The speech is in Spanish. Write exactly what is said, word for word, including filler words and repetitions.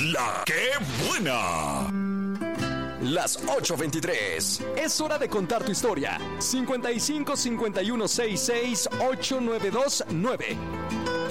La que buena. Las ocho veintitrés. Es hora de contar tu historia. cincuenta y cinco, cincuenta y uno, sesenta y seis, ochenta y nueve veintinueve.